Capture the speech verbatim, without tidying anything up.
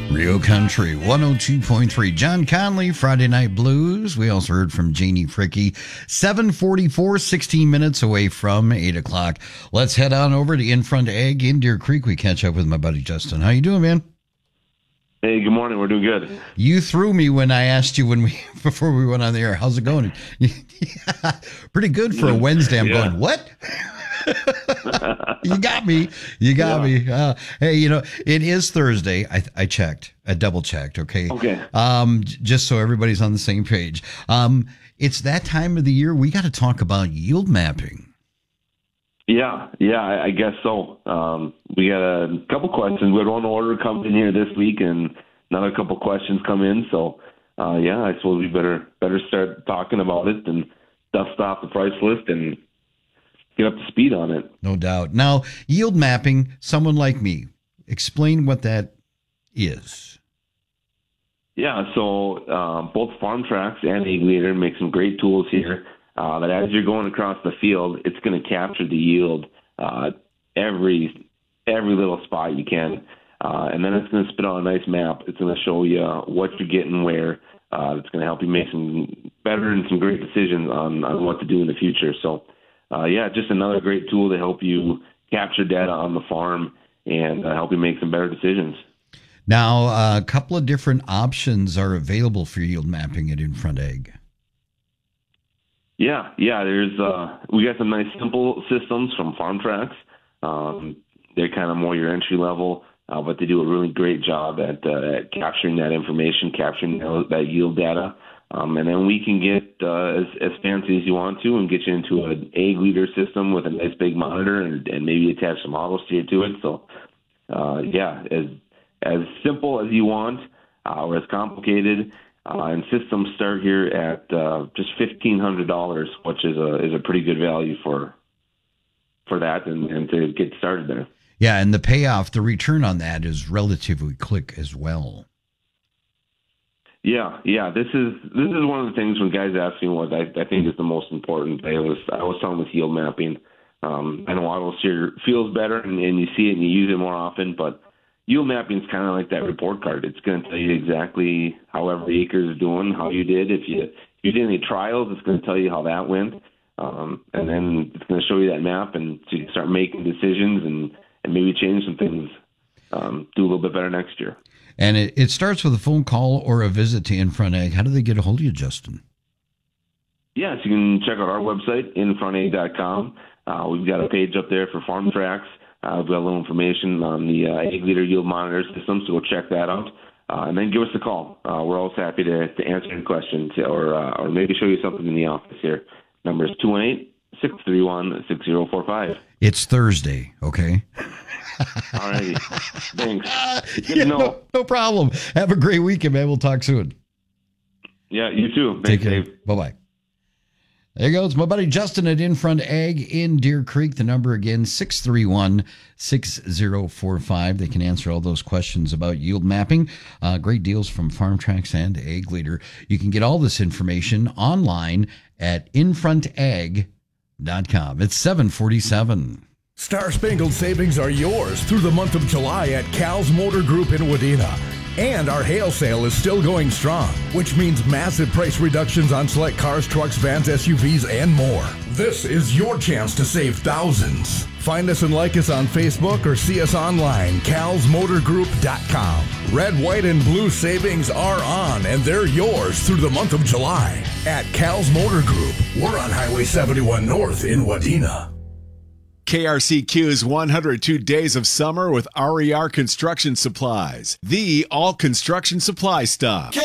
Rio Country one oh two point three. John Conley, Friday Night Blues. We also heard from Janie Fricke. seven forty-four, sixteen minutes away from eight o'clock. Let's head on over to In Front Ag in Deer Creek. We catch up with my buddy Justin. How you doing, man? Hey, good morning. We're doing good. You threw me when I asked you when we before we went on the air. How's it going? Yeah, pretty good for a Wednesday. I'm Yeah. going, what? You got me. You got Yeah. me. Uh, hey, you know, it is Thursday. I, I checked. I double checked. Okay. Okay. Um, j- just so everybody's on the same page. Um, it's that time of the year. We got to talk about yield mapping. Yeah, yeah, I, I guess so. Um, we got a couple questions. We had one order come in here this week, and another couple questions come in. So, uh, yeah, I suppose we better better start talking about it and dust off the price list and get up to speed on it. No doubt. Now, yield mapping, someone like me, explain what that is. Yeah, so uh, both Farm Tracks and Ag Leader make some great tools here uh, that as you're going across the field, it's going to capture the yield uh, every every little spot you can. Uh, and then it's going to spit out a nice map. It's going to show you what you're getting where. Uh, it's going to help you make some better and some great decisions on, on what to do in the future. So, uh, yeah, just another great tool to help you capture data on the farm and uh, help you make some better decisions. Now, uh, a couple of different options are available for yield mapping at In Front Ag. Yeah, yeah. There's uh, we got some nice simple systems from Farm Tracks. Um, they're kind of more your entry level, uh, but they do a really great job at, uh, at capturing that information, capturing that yield data, um, and then we can get uh, as, as fancy as you want to and get you into an Ag Leader system with a nice big monitor and, and maybe attach some auto steer to it. So, uh, yeah, as as simple as you want uh, or as complicated. Uh, and systems start here at uh, just fifteen hundred dollars, which is a is a pretty good value for for that and, and to get started there. Yeah, and the payoff, the return on that is relatively quick as well. Yeah, yeah. This is this is one of the things when guys ask me what I, I think is the most important. I was I was talking with yield mapping. Um, I know auto steer feels better and, and you see it and you use it more often, but yield mapping is kind of like that report card. It's going to tell you exactly how every acre is doing, how you did. If you if you did any trials, it's going to tell you how that went, um, and then it's going to show you that map, and so you can start making decisions and, and maybe change some things, um, do a little bit better next year. And it, it starts with a phone call or a visit to In Front Ag. How do they get a hold of you, Justin? Yes, you can check out our website, in front ag dot com. Uh, we've got a page up there for Farm Tracks. Uh, we've got a little information on the uh, Ag Leader Yield Monitor system, so go check that out. Uh, and then give us a call. Uh, we're always happy to, to answer any questions or uh, or maybe show you something in the office here. Number is two one eight, six three one, six zero four five. It's Thursday, okay? All righty. Thanks. Good Yeah, to know. no, no problem. Have a great weekend, man. We'll talk soon. Yeah, you too. Take Thanks, care. Dave. Bye-bye. There you go. It's my buddy Justin at In Front Ag in Deer Creek. The number again, six three one, six zero four five. They can answer all those questions about yield mapping. Uh, great deals from Farm Tracks and Ag Leader. You can get all this information online at in front ag dot com. It's seven forty-seven. Star Spangled savings are yours through the month of July at Cal's Motor Group in Wadena. And our hail sale is still going strong, which means massive price reductions on select cars, trucks, vans, S U Vs, and more. This is your chance to save thousands. Find us and like us on Facebook or see us online, cals motor group dot com. Red, white, and blue savings are on, and they're yours through the month of July. At Cal's Motor Group, we're on Highway seventy-one North in Wadena. K R C Q's one hundred two Days of Summer with R E R Construction Supplies, the all construction supply stop.